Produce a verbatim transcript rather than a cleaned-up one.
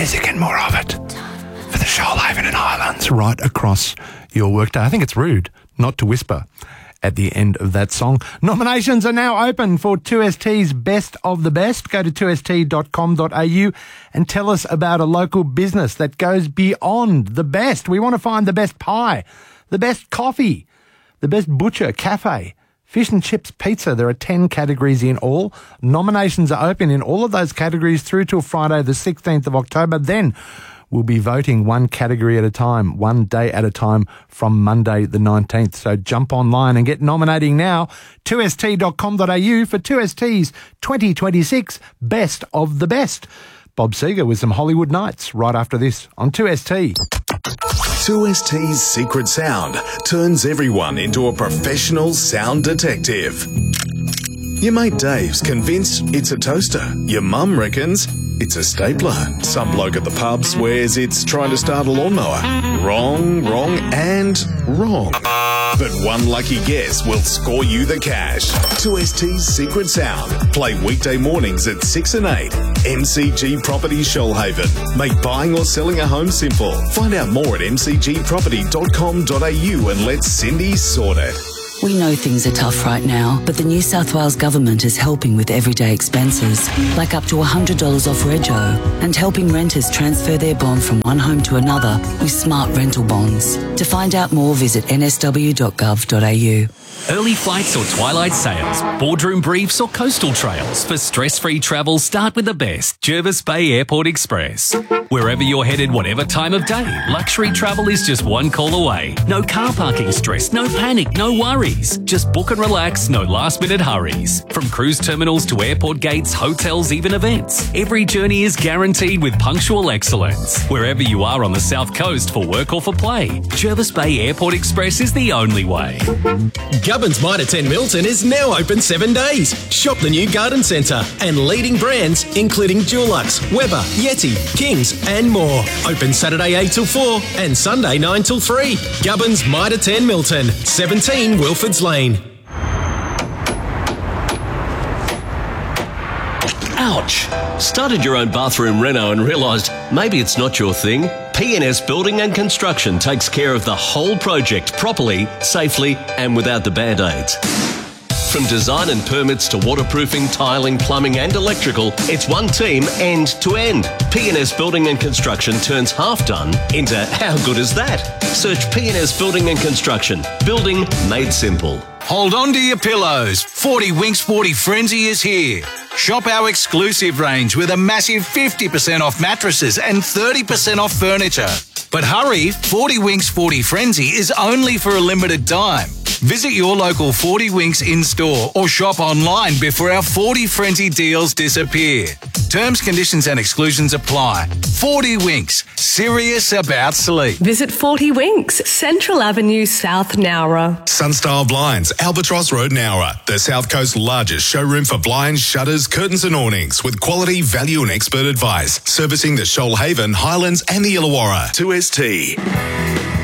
music and more of it for the Shoalhaven and Highlands right across your workday. I think it's rude not to whisper at the end of that song. Nominations are now open for two S T's Best of the Best. Go to two s t dot com dot a u and tell us about a local business that goes beyond the best. We want to find the best pie, the best coffee, the best butcher, cafe, fish and chips, pizza. There are ten categories in all. Nominations are open in all of those categories through till Friday the sixteenth of October. Then we'll be voting one category at a time, one day at a time from Monday the nineteenth. So jump online and get nominating now. two s t dot com dot a u for two S T's twenty twenty-six Best of the Best. Bob Seger with some Hollywood Nights right after this on two S T. two S T's Secret Sound turns everyone into a professional sound detective. Your mate Dave's convinced it's a toaster. Your mum reckons it's a stapler. Some bloke at the pub swears it's trying to start a lawnmower. Wrong, wrong, and wrong. But one lucky guess will score you the cash. two S T's Secret Sound. Play weekday mornings at six and eight. M C G Properties Shoalhaven. Make buying or selling a home simple. Find out more at m c g property dot com dot a u and let Cindy sort it. We know things are tough right now, but the New South Wales Government is helping with everyday expenses, like up to one hundred dollars off rego, and helping renters transfer their bond from one home to another with smart rental bonds. To find out more, visit n s w dot gov dot a u. Early flights or twilight sails, boardroom briefs or coastal trails. For stress-free travel, start with the best, Jervis Bay Airport Express. Wherever you're headed, whatever time of day, luxury travel is just one call away. No car parking stress, no panic, no worries. Just book and relax, no last-minute hurries. From cruise terminals to airport gates, hotels, even events, every journey is guaranteed with punctual excellence. Wherever you are on the South Coast for work or for play, Jervis Bay Airport Express is the only way. Gubbins Mitre ten Milton is now open seven days. Shop the new garden centre and leading brands including Dulux, Weber, Yeti, Kings and more. Open Saturday eight till four and Sunday nine till three. Gubbins Mitre ten Milton, seventeen Wilfords Lane. Ouch! Started your own bathroom reno and realised maybe it's not your thing? P N S Building and Construction takes care of the whole project properly, safely and without the band-aids. From design and permits to waterproofing, tiling, plumbing and electrical, it's one team end to end. P N S Building and Construction turns half done into how good is that? Search P N S Building and Construction. Building made simple. Hold on to your pillows. forty Winks forty Frenzy is here. Shop our exclusive range with a massive fifty percent off mattresses and thirty percent off furniture. But hurry, forty Winks forty Frenzy is only for a limited time. Visit your local forty Winks in-store or shop online before our forty Frenzy deals disappear. Terms, conditions and exclusions apply. forty Winks, serious about sleep. Visit forty Winks, Central Avenue, South Nowra. Sunstyle Blinds, Albatross Road, Nowra. The South Coast's largest showroom for blinds, shutters, curtains and awnings with quality, value and expert advice. Servicing the Shoalhaven, Highlands and the Illawarra. two S T.